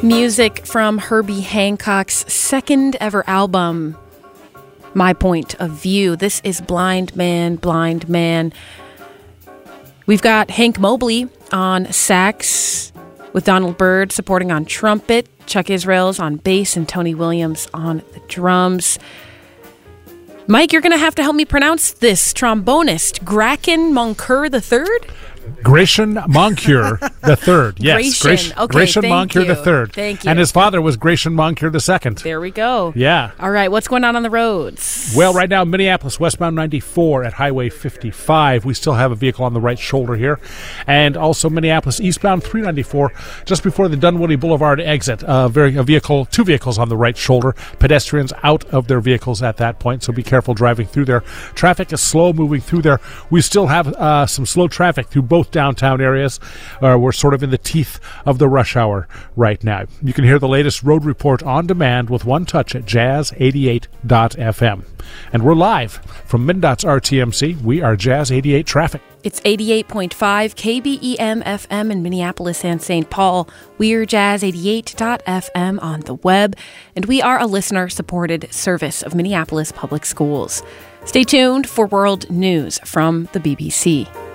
Music from Herbie Hancock's second ever album, My Point of View. This is Blind Man, Blind Man. We've got Hank Mobley on sax with Donald Byrd supporting on trumpet, Chuck Israels on bass, and Tony Williams on the drums. Mike, you're going to have to help me pronounce this trombonist, Grachan Moncur III? Grachan Moncur III. Yes, Grachan. Okay, Grachan thank Moncur you. III. Thank you. And his father was Grachan Moncur II. There we go. Yeah. All right, what's going on the roads? Well, right now, Minneapolis westbound 94 at Highway 55. We still have a vehicle on the right shoulder here. And also Minneapolis eastbound 394, just before the Dunwoody Boulevard exit. Two vehicles on the right shoulder. Pedestrians out of their vehicles at that point, so be careful driving through there. Traffic is slow moving through there. We still have some slow traffic through both downtown areas. We're sort of in the teeth of the rush hour right now. You can hear the latest road report on demand with one touch at jazz88.fm. And we're live from MnDOT's RTMC. We are Jazz 88 Traffic. It's 88.5 KBEM FM in Minneapolis and St. Paul. We're jazz88.fm on the web, and we are a listener-supported service of Minneapolis Public Schools. Stay tuned for world news from the BBC.